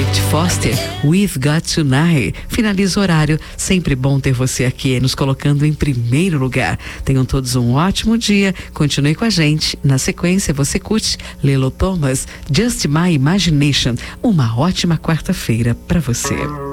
De Foster, We've Got Tonight. Finaliza o horário. Sempre bom ter você aqui, nos colocando em primeiro lugar. Tenham todos um ótimo dia. Continue com a gente. Na sequência, você curte Lilo Thomas, Just My Imagination. Uma ótima quarta-feira para você.